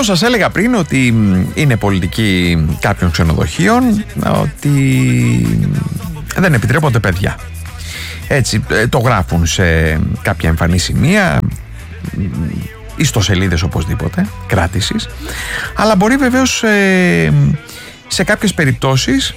Λοιπόν, σας έλεγα πριν ότι είναι πολιτική κάποιων ξενοδοχείων ότι δεν επιτρέπονται παιδιά. Έτσι το γράφουν σε κάποια εμφανή σημεία, ιστοσελίδες οπωσδήποτε κράτησης, αλλά μπορεί βεβαίως σε κάποιες περιπτώσεις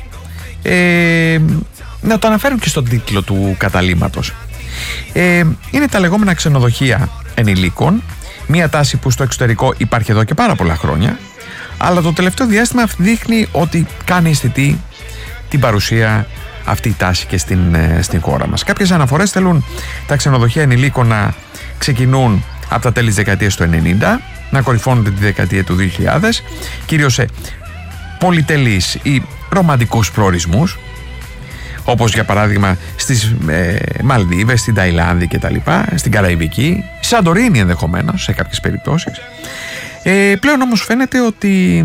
να το αναφέρουν και στον τίτλο του καταλύματος. Είναι τα λεγόμενα ξενοδοχεία ενηλίκων, μία τάση που στο εξωτερικό υπάρχει εδώ και πάρα πολλά χρόνια, αλλά το τελευταίο διάστημα δείχνει ότι κάνει αισθητή την παρουσία αυτή η τάση και στην χώρα μας. Κάποιες αναφορές θέλουν τα ξενοδοχεία ενηλίκων να ξεκινούν από τα τέλη της δεκαετίας του 90, να κορυφώνονται τη δεκαετία του 2000, κυρίως σε πολυτελείς ή ρομαντικούς προορισμούς, όπως για παράδειγμα στις Μαλδίβες, στην Ταϊλάνδη και τα λοιπά, στην Καραϊβική, Σαντορίνη ενδεχομένως σε κάποιες περιπτώσεις. Πλέον όμως φαίνεται ότι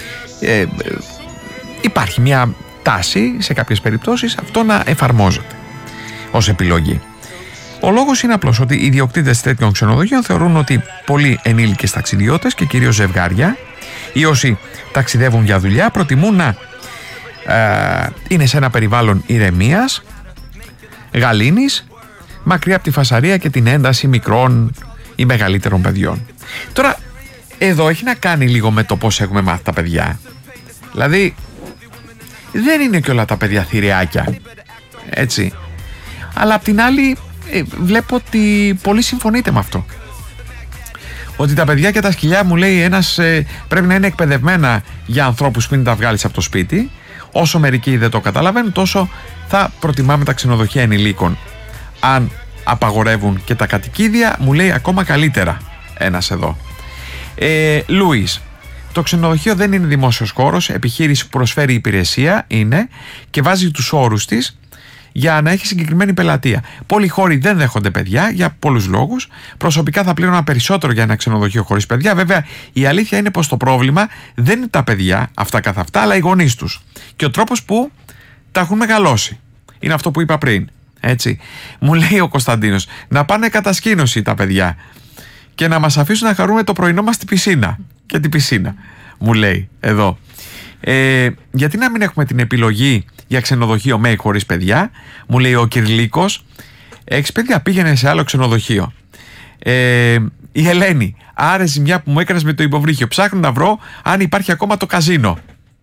υπάρχει μια τάση σε κάποιες περιπτώσεις αυτό να εφαρμόζεται ως επιλογή. Ο λόγος είναι απλός ότι οι ιδιοκτήτες τέτοιων ξενοδοχείων θεωρούν ότι πολλοί ενήλικες ταξιδιώτες και κυρίως ζευγάρια ή όσοι ταξιδεύουν για δουλειά προτιμούν να είναι σε ένα περιβάλλον ηρεμίας, γαλήνης, μακριά από τη φασαρία και την ένταση μικρών ή μεγαλύτερων παιδιών. Τώρα, εδώ έχει να κάνει λίγο με το πώς έχουμε μάθει τα παιδιά. Δηλαδή, δεν είναι και όλα τα παιδιά θηριάκια, έτσι. Αλλά απ' την άλλη, βλέπω ότι πολλοί συμφωνείτε με αυτό. Ότι τα παιδιά και τα σκυλιά, μου λέει ένας, πρέπει να είναι εκπαιδευμένα για ανθρώπους πριν τα βγάλεις από το σπίτι. Όσο μερικοί δεν το καταλαβαίνουν, τόσο θα προτιμάμε τα ξενοδοχεία ενηλίκων. Αν απαγορεύουν και τα κατοικίδια, μου λέει ακόμα καλύτερα ένας εδώ. Λούις, το ξενοδοχείο δεν είναι δημόσιος χώρος, επιχείρηση που προσφέρει υπηρεσία είναι και βάζει τους όρους της για να έχει συγκεκριμένη πελατεία. Πολλοί χώροι δεν δέχονται παιδιά για πολλούς λόγους. Προσωπικά θα πλήρωνα περισσότερο για ένα ξενοδοχείο χωρίς παιδιά. Βέβαια, η αλήθεια είναι πως το πρόβλημα δεν είναι τα παιδιά αυτά καθ' αυτά, αλλά οι γονείς τους. Και ο τρόπος που τα έχουν μεγαλώσει. Είναι αυτό που είπα πριν. Έτσι. Μου λέει ο Κωνσταντίνος, να πάνε κατασκήνωση τα παιδιά και να μας αφήσουν να χαρούμε το πρωινό μας στην πισίνα. Και την πισίνα, μου λέει εδώ. Γιατί να μην έχουμε την επιλογή για ξενοδοχείο με ή χωρίς παιδιά, μου λέει ο Κυρλίκος. Έχεις παιδιά, πήγαινε σε άλλο ξενοδοχείο. Η Ελένη, άρε ζημιά που μου έκανες με το υποβρύχιο. Ψάχνω να βρω αν υπάρχει ακόμα το καζίνο.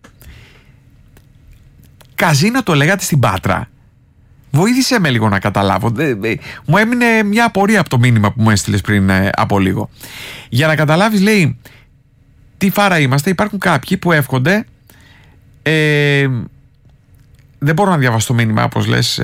Καζίνο το λέγατε στην Πάτρα? Βοήθησέ με λίγο να καταλάβω. Μου έμεινε μια απορία από το μήνυμα που μου έστειλες πριν από λίγο. Για να καταλάβεις, λέει, τι φάρα είμαστε. Υπάρχουν κάποιοι που εύχονται, δεν μπορώ να διαβάσω το μήνυμα όπως λες,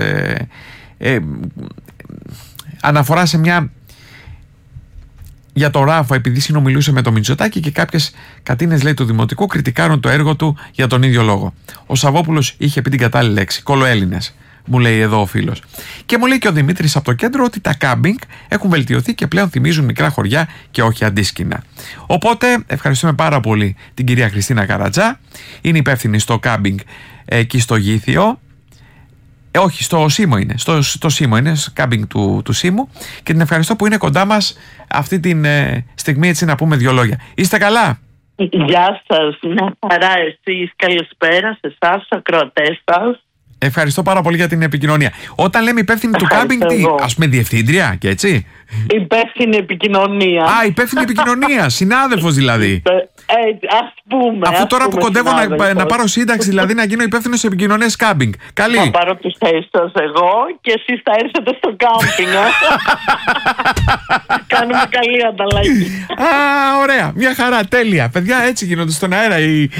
αναφορά σε μια, για το Ράφα, επειδή συνομιλούσε με το Μητσοτάκη και κάποιες κατίνες, λέει, του Δημοτικού κριτικάρουν το έργο του για τον ίδιο λόγο. Ο Σαββόπουλος είχε πει την κατάλληλη λέξη, κολοέλληνες, μου λέει εδώ ο φίλος. Και μου λέει και ο Δημήτρης από το κέντρο ότι τα κάμπινγκ έχουν βελτιωθεί και πλέον θυμίζουν μικρά χωριά και όχι αντίσκηνα. Οπότε ευχαριστούμε πάρα πολύ την κυρία Χριστίνα Καρατζά, είναι υπεύθυνη στο κάμπινγκ εκεί στο Γήθιο. Όχι, στο Σίμο είναι. Στο Σίμο είναι, κάμπινγκ του Σίμου. Και την ευχαριστώ που είναι κοντά μας αυτή τη στιγμή, έτσι να πούμε δύο λόγια. Είστε καλά? Γεια σας, μια χαρά εσείς. Καλησπέρα σε εσάς, ακροατές σας. Ευχαριστώ πάρα πολύ για την επικοινωνία. Όταν λέμε υπεύθυνη του κάμπινγκ, τι, ας πούμε διευθύντρια και έτσι? Υπεύθυνη επικοινωνία. Α, υπεύθυνη επικοινωνία, συνάδελφος δηλαδή. Ας πούμε. Αφού τώρα που κοντεύω να πάρω σύνταξη, δηλαδή να γίνω υπεύθυνος επικοινωνίας κάμπινγκ. Καλή. Θα πάρω τις θέσεις σας εγώ και εσείς θα έρθετε στο κάμπινγκ. Κάνουμε καλή ανταλλαγή. Α, ωραία. Μια χαρά, τέλεια. Παιδιά, έτσι γίνονται στον αέρα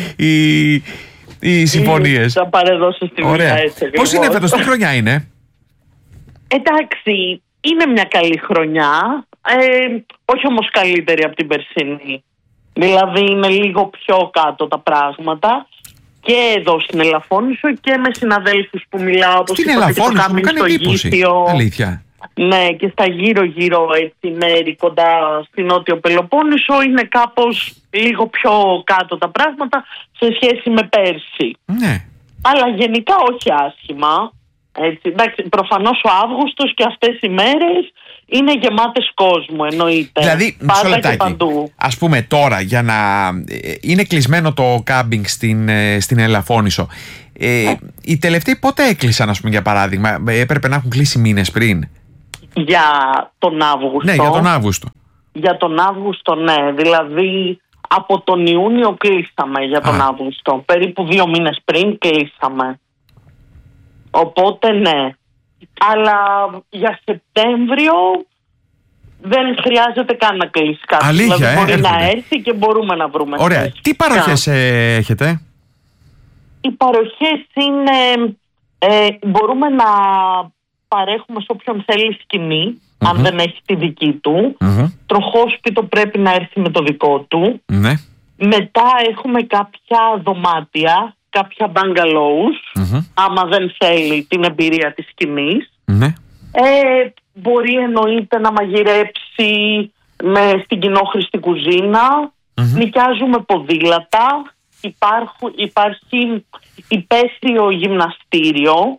οι συμφωνίες. Θα παρεδώσω στη δουλειά έτσι. Πώς είναι φέτος, τι χρονιά είναι? Εντάξει, είναι μια καλή χρονιά. Όχι όμως καλύτερη από την περσινή. Δηλαδή είναι λίγο πιο κάτω τα πράγματα. Και εδώ στην Ελαφώνησο και με συναδέλφους που μιλάω. Στην Ελαφώνησο μου κάνει εντύπωση. Αλήθεια. Ναι, και στα γύρω-γύρω έτσι μέρη κοντά στην Νότιο Πελοπόννησο είναι κάπως λίγο πιο κάτω τα πράγματα σε σχέση με πέρσι. Ναι. Αλλά γενικά όχι άσχημα. Έτσι, εντάξει, προφανώς ο Αύγουστος και αυτές οι μέρες είναι γεμάτες κόσμο, εννοείται. Δηλαδή, μισό λεπτάκι. Ας πούμε τώρα, για να είναι κλεισμένο το κάμπινγκ στην Ελαφώνησο, οι τελευταίοι πότε έκλεισαν, ας πούμε, για παράδειγμα? Έπρεπε να έχουν κλείσει μήνες πριν. Για τον Αύγουστο. Ναι, για τον Αύγουστο. Για τον Αύγουστο, ναι. Δηλαδή, από τον Ιούνιο κλείσαμε για τον Αύγουστο. Περίπου 2 μήνες πριν κλείσαμε. Οπότε, ναι. Αλλά για Σεπτέμβριο δεν χρειάζεται καν να κλείσει κάτι. Αλήθεια, δηλαδή, μπορεί έρχονται. να έρθει και μπορούμε να βρούμε. Ωραία. Τι παροχές έχετε? Οι παροχές είναι... μπορούμε να παρέχουμε σε όποιον θέλει σκηνή, αν δεν έχει τη δική του. Τροχόσπιτο πρέπει να έρθει με το δικό του. Ναι. Μετά έχουμε κάποια δωμάτια, κάποια bungalows, άμα δεν θέλει την εμπειρία της σκηνής. Ναι. Μπορεί εννοείται να μαγειρέψει στην κοινόχρηστη κουζίνα. Νοικιάζουμε ποδήλατα. Υπάρχει υπαίθριο γυμναστήριο.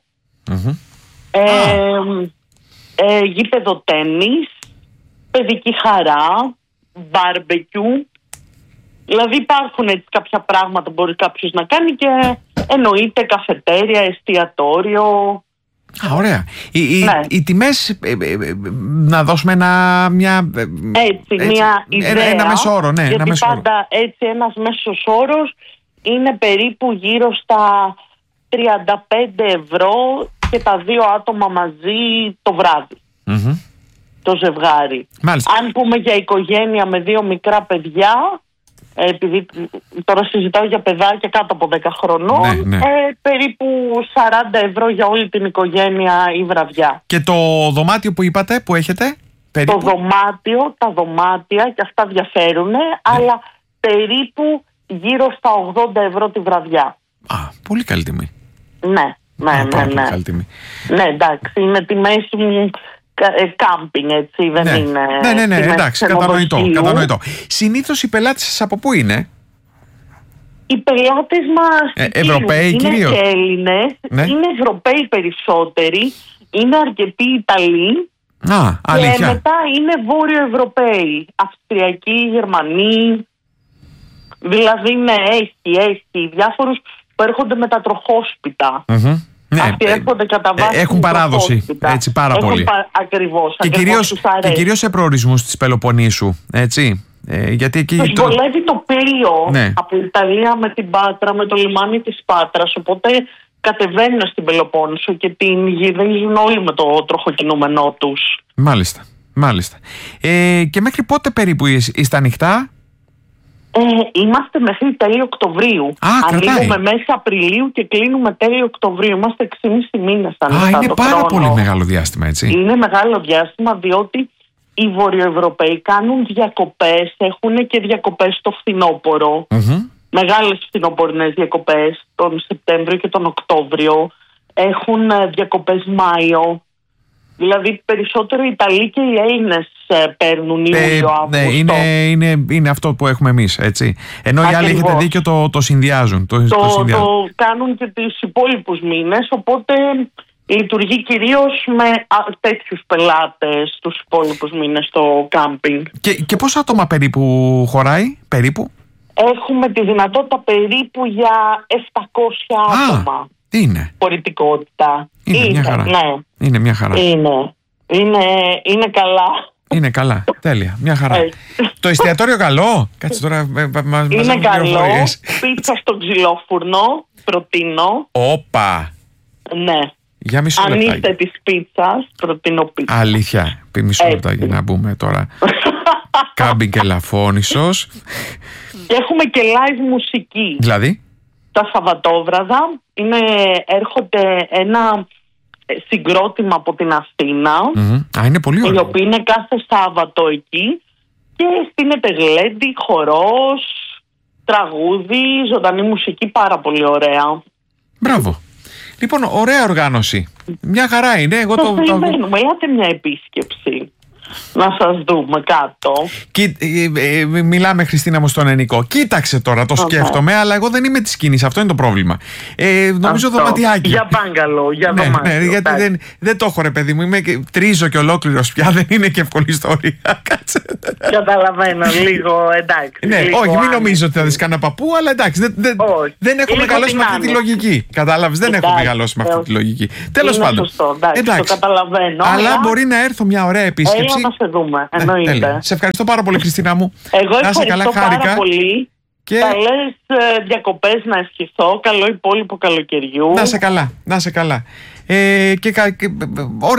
Γήπεδο τένις, παιδική χαρά, μπάρμπεκιου. Δηλαδή υπάρχουν έτσι κάποια πράγματα που μπορεί κάποιος να κάνει και εννοείται καφετέρια, εστιατόριο. Ωραία. Οι τιμές, να δώσουμε μια ιδέα. Ένα μέσο όρο, ναι. Γιατί πάντα έτσι ένας μέσος όρος είναι περίπου γύρω στα 35 ευρώ και τα 2 άτομα μαζί το βράδυ. Το ζευγάρι. Μάλιστα. Αν πούμε για οικογένεια με 2 μικρά παιδιά, επειδή τώρα συζητάω για παιδάκια κάτω από 10 χρονών, ναι. Περίπου 40 ευρώ για όλη την οικογένεια η βραδιά. Και το δωμάτιο που είπατε, που έχετε? Περίπου? Τα δωμάτια και αυτά διαφέρουν, αλλά περίπου γύρω στα 80 ευρώ τη βραδιά. Πολύ καλή τιμή. Ναι. Καλή τιμή. Ναι, εντάξει, είναι τιμές κάμπινγκ, έτσι, δεν είναι. Ναι, εντάξει, κατανοητό. Συνήθως οι πελάτες σας από πού είναι? Οι πελάτες μας Ευρωπαίοι είναι κυρίως? και Έλληνες, είναι Ευρωπαίοι περισσότεροι, είναι αρκετοί Ιταλοί. Αλήθεια. Και μετά είναι Βόρειο Ευρωπαίοι, Αυστριακοί, Γερμανοί. Δηλαδή, ναι, έχει διάφορους που έρχονται με τα τροχόσπιτα. Ναι, αυτοί έρχονται κατά βάση. Έχουν παράδοση, έτσι, πάρα πολύ. Ακριβώς. Και κυρίως σε προορισμούς της Πελοποννήσου, έτσι. Γιατί εκεί τους βολεύει το πλοίο από Ιταλία με την Πάτρα, με το λιμάνι της Πάτρας, οπότε κατεβαίνουν στην Πελοπόννησο και την γυρίζουν όλοι με το τροχοκινούμενό τους. Μάλιστα. Και μέχρι πότε περίπου είστε ανοιχτά? Είμαστε μέχρι τέλη Οκτωβρίου. Ανοίγουμε μέσα Απριλίου και κλείνουμε τέλη Οκτωβρίου. Είμαστε 6,5 μήνες ανοιχτά. Είναι πάρα πολύ μεγάλο διάστημα, έτσι. Είναι μεγάλο διάστημα, διότι οι Βορειοευρωπαίοι κάνουν διακοπές, έχουν και διακοπές στο φθινόπωρο. Μεγάλες φθινοπορεινές διακοπές τον Σεπτέμβριο και τον Οκτώβριο. Έχουν διακοπές Μάιο. Δηλαδή περισσότερο οι Ιταλοί και οι Έλληνες παίρνουν Ιούλιο-Αύγουστο. Είναι αυτό που έχουμε εμείς, έτσι. Ενώ οι άλλοι, έχετε δίκιο, το συνδυάζουν. Το κάνουν και τους υπόλοιπους μήνες, οπότε λειτουργεί κυρίως με τέτοιους πελάτες τους υπόλοιπους μήνες το κάμπινγκ. Και πόσα άτομα περίπου χωράει, περίπου? Έχουμε τη δυνατότητα περίπου για 700 άτομα. Είναι. Χωρητικότητα. Είναι μια χαρά. Ναι. Είναι μια χαρά. Είναι καλά. Είναι καλά. Τέλεια. Μια χαρά. Το εστιατόριο καλό. Κάτσε τώρα. Είναι καλό. Πίτσα στο ξυλόφουρνο. Προτείνω. Όπα. Ναι. Για μισό λεπτάκι. Αν είστε της πίτσας, προτείνω πίτσα. Αλήθεια. Μισό λεπτάκι να μπούμε τώρα. Κάμπινγκ Ελαφώνησος. Και έχουμε και live μουσική. Δηλαδή? Τα Σαββατόβραδα έρχονται ένα συγκρότημα από την Αθήνα. Είναι πολύ ωραίο. Οι οποίοι είναι κάθε Σάββατο εκεί και στείνεται γλέντι, χορός, τραγούδι, ζωντανή μουσική, πάρα πολύ ωραία. Μπράβο. Λοιπόν, ωραία οργάνωση. Μια χαρά είναι. Το περιμένουμε, ελάτε μια επίσκεψη. να σας δούμε κάτω. Μιλάμε, Χριστίνα μου, στον Ενικό. Κοίταξε τώρα, το σκέφτομαι, αλλά εγώ δεν είμαι της κίνησης. Αυτό είναι το πρόβλημα. Νομίζω δωματιάκι. Για μπάγκαλο, για δωμάτιο. Ναι, γιατί δεν το έχω, ρε παιδί μου. Τρίζω και ολόκληρος πια. Δεν είναι και εύκολη ιστορία. Καταλαβαίνω, λίγο εντάξει. Ναι, λίγο όχι, μην νομίζω ότι θα δεις κανένα παππού, αλλά εντάξει. Δεν έχω μεγαλώσει με αυτή τη λογική. Κατάλαβες, δεν έχω μεγαλώσει με αυτή τη λογική. Τέλος πάντων. Εντάξει, το καταλαβαίνω. Αλλά μπορεί να έρθω μια ωραία επίσκεψη. Έλα να σε δούμε, εννοείται. Σε ευχαριστώ πάρα πολύ, Χριστίνα μου. Εγώ ευχαριστώ πάρα πολύ. Και... Καλές διακοπές να ευχηθώ. Καλό υπόλοιπο καλοκαιριού. Να σε καλά, να σε καλά.